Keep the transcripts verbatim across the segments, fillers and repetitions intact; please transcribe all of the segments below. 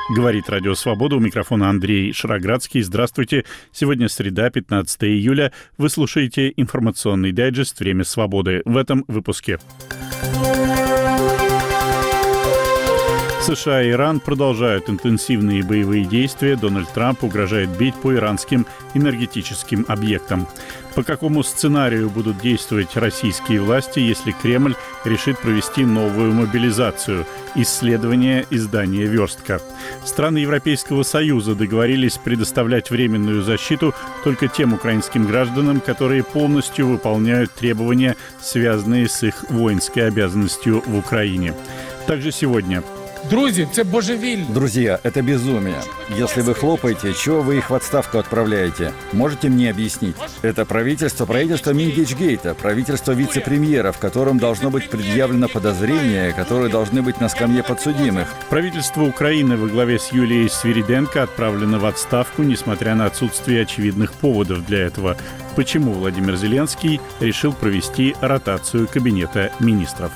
Говорит Радио Свобода. У микрофона Андрей Шароградский. Здравствуйте. Сегодня среда, пятнадцатое июля. Вы слушаете информационный дайджест «Время свободы». В этом выпуске. США и Иран продолжают интенсивные боевые действия. Дональд Трамп угрожает бить по иранским энергетическим объектам. По какому сценарию будут действовать российские власти, если Кремль решит провести новую мобилизацию? Исследование издания «Верстка». Страны Европейского Союза договорились предоставлять временную защиту только тем украинским гражданам, которые полностью выполняют требования, связанные с их воинской обязанностью в Украине. Также сегодня... Друзья, это божевільно. Друзья, это безумие. Если вы хлопаете, чего вы их в отставку отправляете? Можете мне объяснить? Это правительство, правительство Мингейчгейта, правительство вице-премьера, в котором должно быть предъявлено подозрение, которые должны быть на скамье подсудимых. Правительство Украины во главе с Юлией Свириденко отправлено в отставку, несмотря на отсутствие очевидных поводов для этого. Почему Владимир Зеленский решил провести ротацию кабинета министров?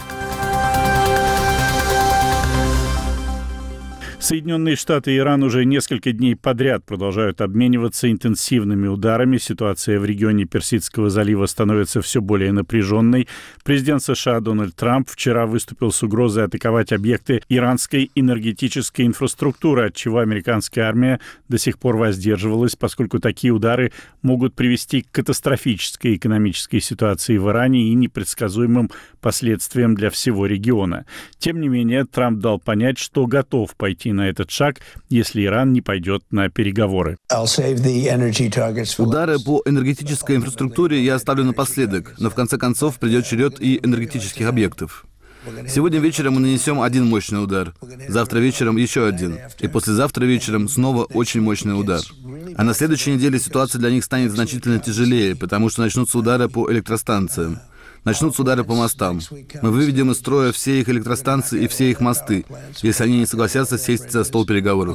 Соединенные Штаты и Иран уже несколько дней подряд продолжают обмениваться интенсивными ударами. Ситуация в регионе Персидского залива становится все более напряженной. Президент США Дональд Трамп вчера выступил с угрозой атаковать объекты иранской энергетической инфраструктуры, от чего американская армия до сих пор воздерживалась, поскольку такие удары могут привести к катастрофической экономической ситуации в Иране и непредсказуемым последствиям для всего региона. Тем не менее, Трамп дал понять, что готов пойти на этот шаг, если Иран не пойдет на переговоры. Удары по энергетической инфраструктуре я оставлю напоследок, но в конце концов придет черед и энергетических объектов. Сегодня вечером мы нанесем один мощный удар, завтра вечером еще один, и послезавтра вечером снова очень мощный удар. А на следующей неделе ситуация для них станет значительно тяжелее, потому что начнутся удары по электростанциям. Начнутся удары по мостам. Мы выведем из строя все их электростанции и все их мосты, если они не согласятся сесть за стол переговоров.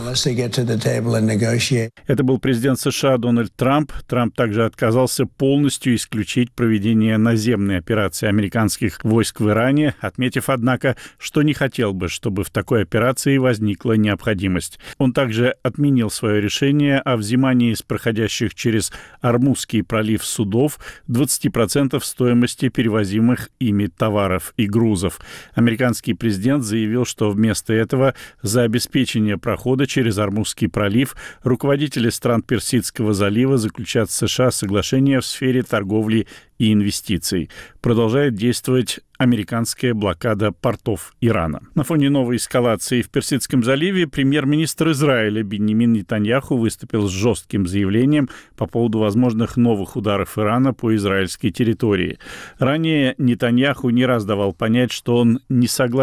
Это был президент США Дональд Трамп. Трамп также отказался полностью исключить проведение наземной операции американских войск в Иране, отметив, однако, что не хотел бы, чтобы в такой операции возникла необходимость. Он также отменил свое решение о взимании с проходящих через Ормузский пролив судов двадцать процентов стоимости перевозимых возимых ими товаров и грузов. Американский президент заявил, что вместо этого за обеспечение прохода через Ормузский пролив руководители стран Персидского залива заключат с США соглашение в сфере торговли и инвестиций. Продолжает действовать американская блокада портов Ирана. На фоне новой эскалации в Персидском заливе премьер-министр Израиля Биньямин Нетаньяху выступил с жестким заявлением по поводу возможных новых ударов Ирана по израильской территории. Ранее Нетаньяху не раз давал понять, что он не согласен